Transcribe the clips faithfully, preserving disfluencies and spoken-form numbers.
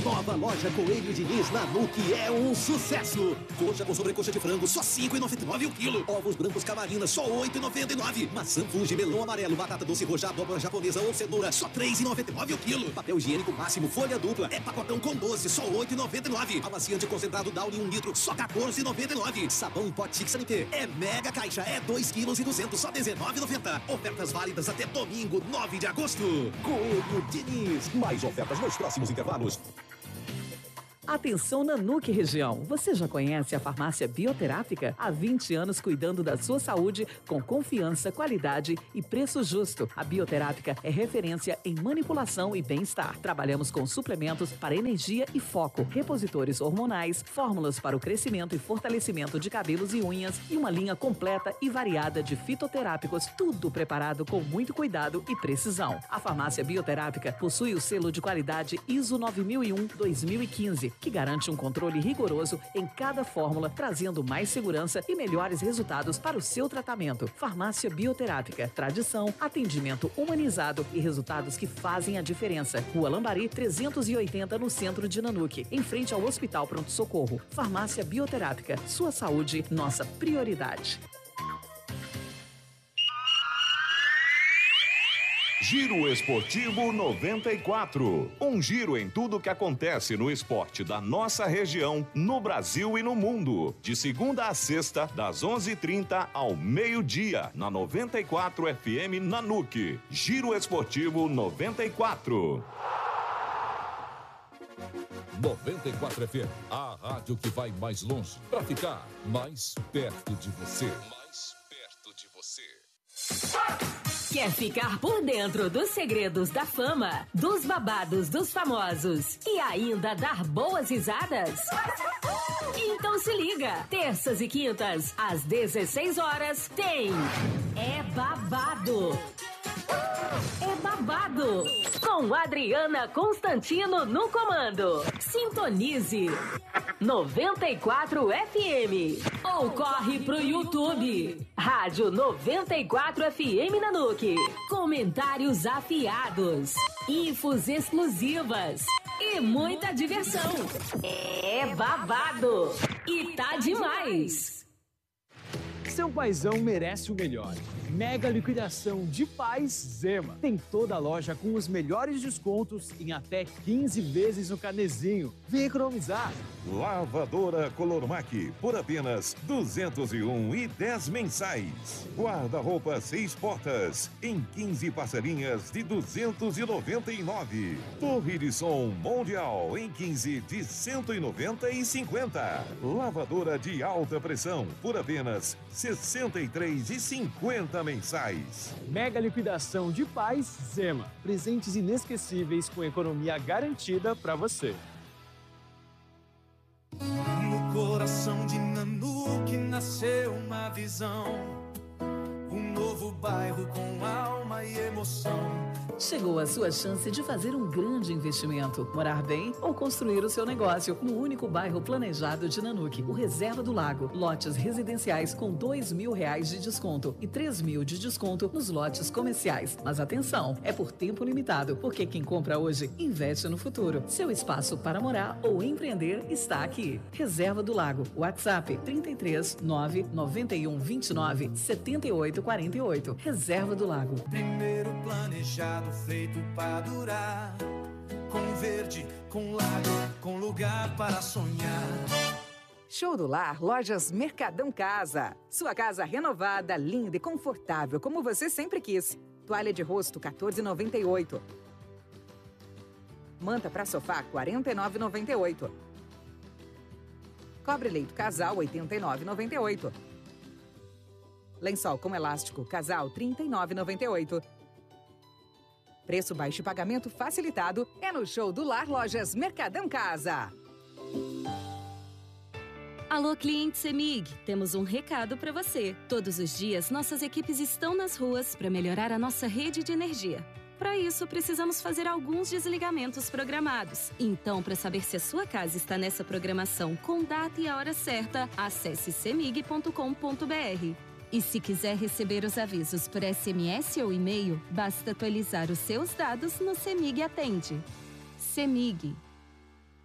Nova loja Coelho Diniz na Nuke é um sucesso. Coxa com sobrecoxa de frango, só cinco reais e noventa e nove centavos o quilo. Ovos brancos Camarina, só oito reais e noventa e nove centavos. Maçã Fuji, melão amarelo, batata doce roxa, abóbora japonesa ou cenoura, só três reais e noventa e nove centavos o quilo. Papel higiênico máximo, folha dupla, é pacotão com doze, só oito reais e noventa e nove centavos. Amaciante concentrado Downy um litro, só quatorze reais e noventa e nove centavos. Sabão em pote Sanité, é mega caixa, é dois quilos e duzentos, só dezenove reais e noventa centavos. Ofertas válidas até domingo, nove de agosto. Coelho Diniz, mais ofertas nos próximos intervalos. Atenção Nanuque região, você já conhece a farmácia Bioterápica? Há vinte anos cuidando da sua saúde com confiança, qualidade e preço justo. A Bioterápica é referência em manipulação e bem-estar. Trabalhamos com suplementos para energia e foco, repositores hormonais, fórmulas para o crescimento e fortalecimento de cabelos e unhas e uma linha completa e variada de fitoterápicos, tudo preparado com muito cuidado e precisão. A farmácia Bioterápica possui o selo de qualidade I S O nove mil e um dois mil e quinze, que garante um controle rigoroso em cada fórmula, trazendo mais segurança e melhores resultados para o seu tratamento. Farmácia Bioterápica, tradição, atendimento humanizado e resultados que fazem a diferença. Rua Lambari, trezentos e oitenta, no centro de Nanuque, em frente ao Hospital Pronto Socorro. Farmácia Bioterápica, sua saúde, nossa prioridade. Giro Esportivo noventa e quatro. Um giro em tudo que acontece no esporte da nossa região, no Brasil e no mundo. De segunda a sexta, das onze e trinta ao meio-dia, na noventa e quatro F M Nanuque. Giro Esportivo noventa e quatro. noventa e quatro F M, a rádio que vai mais longe para ficar mais perto de você. Mais perto de você. Quer ficar por dentro dos segredos da fama, dos babados dos famosos e ainda dar boas risadas? Então se liga, terças e quintas, às dezesseis horas, tem É Babado. É Babado, com Adriana Constantino no comando. Sintonize noventa e quatro F M ou corre pro YouTube. Rádio noventa e quatro F M Nanuque. Comentários afiados, infos exclusivas e muita diversão. É Babado e tá demais. Seu paizão merece o melhor. Mega liquidação de Paz Zema. Tem toda a loja com os melhores descontos em até quinze vezes no carnezinho. Vem economizar. Lavadora Colormac por apenas duzentos e um e dez mensais. Guarda-roupa seis portas em quinze parcelinhas de duzentos e noventa e nove. Torre de som Mundial em quinze de cento e noventa e cinquenta. Lavadora de alta pressão por apenas sessenta e três e cinquenta mensais. Mega liquidação de Paz Zema. Presentes inesquecíveis com economia garantida para você. No coração de Nanuque nasceu uma visão, um novo bairro com alma e emoção. Chegou a sua chance de fazer um grande investimento, morar bem ou construir o seu negócio no único bairro planejado de Nanuque, o Reserva do Lago. Lotes residenciais com dois mil reais de desconto e três mil de desconto nos lotes comerciais. Mas atenção, é por tempo limitado, porque quem compra hoje investe no futuro. Seu espaço para morar ou empreender está aqui. Reserva do Lago, WhatsApp trinta e três, nove, noventa e um, vinte e nove, setenta e oito, quarenta e oito. Reserva do Lago. Primeiro planejado, feito para durar, com verde, com lago, com lugar para sonhar. Show do Lar, Lojas Mercadão Casa. Sua casa renovada, linda e confortável, como você sempre quis. Toalha de rosto, quatorze reais e noventa e oito centavos. Manta para sofá, quarenta e nove reais e noventa e oito centavos. Cobre-leito casal, oitenta e nove reais e noventa e oito centavos. Lençol com elástico casal, trinta e nove reais e noventa e oito centavos. Preço baixo e pagamento facilitado é no Show do Lar Lojas Mercadão Casa. Alô, cliente CEMIG, temos um recado para você. Todos os dias, nossas equipes estão nas ruas para melhorar a nossa rede de energia. Para isso, precisamos fazer alguns desligamentos programados. Então, para saber se a sua casa está nessa programação com data e a hora certa, acesse cemig ponto com ponto br. E se quiser receber os avisos por S M S ou e-mail, basta atualizar os seus dados no CEMIG Atende. CEMIG.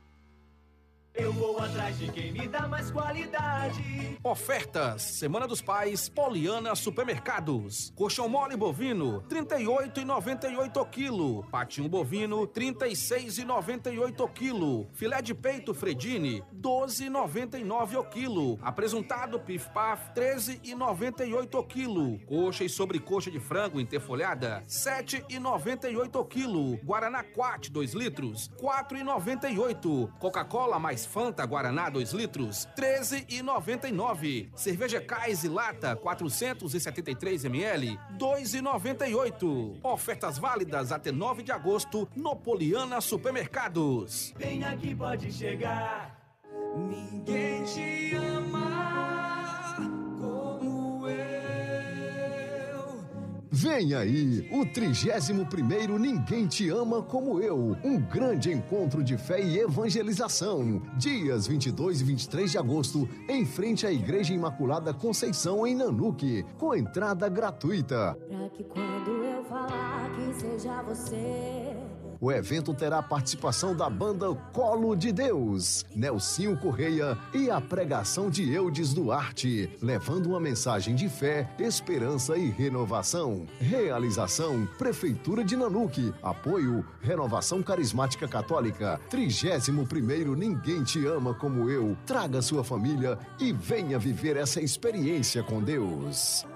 Eu vou atrás de quem me dá mais qualidade. Ofertas, Semana dos Pais, Poliana Supermercados. Colchão mole bovino, trinta e oito reais e noventa e oito centavos o quilo. Patinho bovino, trinta e seis reais e noventa e oito centavos o quilo. Filé de peito Fredini, doze reais e noventa e nove centavos o quilo. Apresuntado Pif Paf, treze reais e noventa e oito centavos o quilo. Coxa e sobrecoxa de frango interfolhada, sete reais e noventa e oito centavos o quilo. Guaraná Quat, dois litros, quatro reais e noventa e oito centavos. Coca-Cola mais Fanta Guaraná dois litros, treze reais e noventa e nove centavos. Cerveja Kaiser Lata quatrocentos e setenta e três mililitros, dois reais e noventa e oito centavos. Ofertas válidas até nove de agosto no Poliana Supermercados. Vem aqui, pode chegar. Ninguém te ama como eu. Vem aí, o trigésimo primeiro Ninguém Te Ama Como Eu, um grande encontro de fé e evangelização. Dias vinte e dois e vinte e três de agosto, em frente à Igreja Imaculada Conceição, em Nanuque, com entrada gratuita. Pra que quando eu falar que seja você... O evento terá a participação da banda Colo de Deus, Nelsinho Correia e a pregação de Eudes Duarte, levando uma mensagem de fé, esperança e renovação. Realização, Prefeitura de Nanuque. Apoio, Renovação Carismática Católica. trigésimo primeiro Ninguém Te Ama Como Eu. Traga sua família e venha viver essa experiência com Deus.